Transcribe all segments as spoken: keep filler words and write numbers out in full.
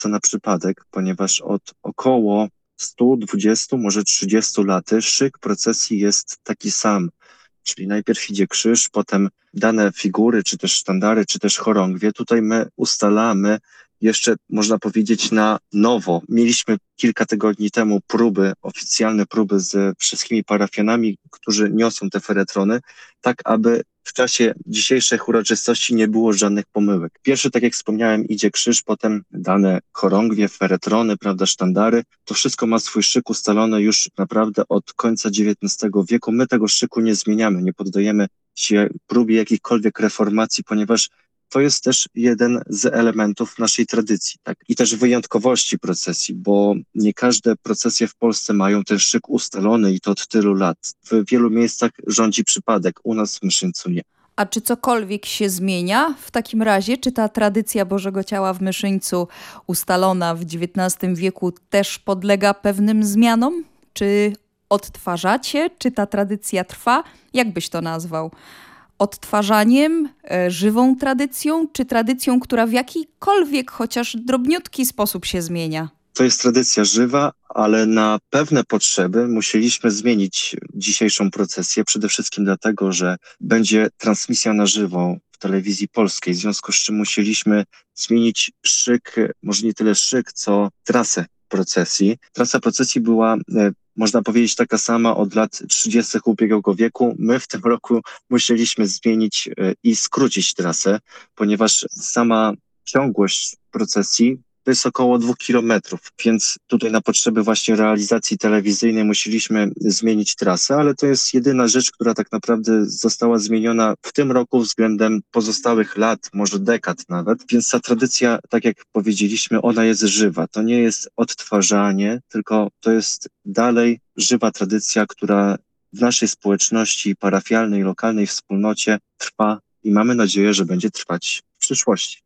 To na przypadek, ponieważ od około stu dwudziestu, może trzydziestu lat szyk procesji jest taki sam. Czyli najpierw idzie krzyż, potem dane figury, czy też sztandary, czy też chorągwie. Tutaj my ustalamy jeszcze, można powiedzieć, na nowo. Mieliśmy kilka tygodni temu próby, oficjalne próby z wszystkimi parafianami, którzy niosą te feretrony, tak aby w czasie dzisiejszych uroczystości nie było żadnych pomyłek. Pierwszy, tak jak wspomniałem, idzie krzyż, potem dane chorągwie, feretrony, prawda, sztandary. To wszystko ma swój szyk ustalony już naprawdę od końca dziewiętnastego wieku. My tego szyku nie zmieniamy, nie poddajemy się próbie jakichkolwiek reformacji, ponieważ to jest też jeden z elementów naszej tradycji, tak? I też wyjątkowości procesji, bo nie każde procesje w Polsce mają ten szyk ustalony i to od tylu lat. W wielu miejscach rządzi przypadek, u nas w Myszyńcu nie. A czy cokolwiek się zmienia w takim razie? Czy ta tradycja Bożego Ciała w Myszyńcu ustalona w dziewiętnastym wieku też podlega pewnym zmianom? Czy odtwarzacie? Czy ta tradycja trwa? Jak byś to nazwał? Odtwarzaniem, e, żywą tradycją, czy tradycją, która w jakikolwiek, chociaż drobniutki sposób się zmienia? To jest tradycja żywa, ale na pewne potrzeby musieliśmy zmienić dzisiejszą procesję. Przede wszystkim dlatego, że będzie transmisja na żywo w telewizji polskiej, w związku z czym musieliśmy zmienić szyk, może nie tyle szyk, co trasę procesji. Trasa procesji była, e, można powiedzieć, taka sama od lat trzydziestych ubiegłego wieku. My w tym roku musieliśmy zmienić e, i skrócić trasę, ponieważ sama ciągłość procesji to jest około dwóch kilometrów, więc tutaj na potrzeby właśnie realizacji telewizyjnej musieliśmy zmienić trasę, ale to jest jedyna rzecz, która tak naprawdę została zmieniona w tym roku względem pozostałych lat, może dekad nawet, więc ta tradycja, tak jak powiedzieliśmy, ona jest żywa. To nie jest odtwarzanie, tylko to jest dalej żywa tradycja, która w naszej społeczności parafialnej, lokalnej wspólnocie trwa i mamy nadzieję, że będzie trwać w przyszłości.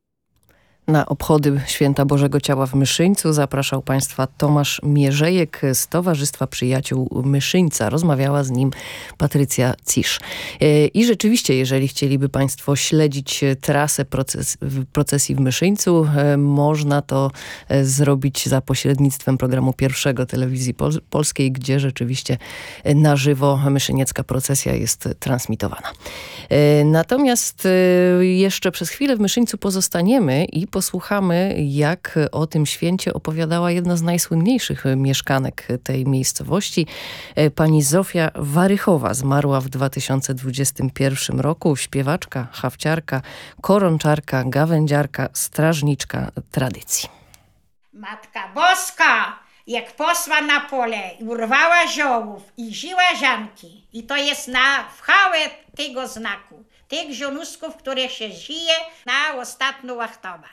Na obchody Święta Bożego Ciała w Myszyńcu zapraszał Państwa Tomasz Mierzejek z Towarzystwa Przyjaciół Myszyńca. Rozmawiała z nim Patrycja Cisz. E, I rzeczywiście, jeżeli chcieliby Państwo śledzić trasę proces, procesji w Myszyńcu, e, można to e, zrobić za pośrednictwem programu Pierwszego Telewizji Pol Polskiej, gdzie rzeczywiście e, na żywo myszyniecka procesja jest transmitowana. E, natomiast e, jeszcze przez chwilę w Myszyńcu pozostaniemy i posłuchamy, jak o tym święcie opowiadała jedna z najsłynniejszych mieszkanek tej miejscowości. Pani Zofia Warychowa zmarła w dwa tysiące dwudziestym pierwszym roku. Śpiewaczka, hafciarka, koronczarka, gawędziarka, strażniczka tradycji. Matka Boska, jak posła na pole, urwała ziołów i ziła zianki. I to jest na wchałę tego znaku, tych zionusków, które się zije na ostatnią łachtoba.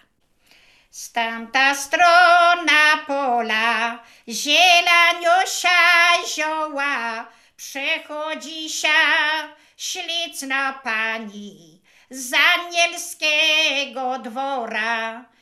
Z tamta strona pola, zielaniosia zioła, przechodzi się ślicna pani z anielskiego dwora.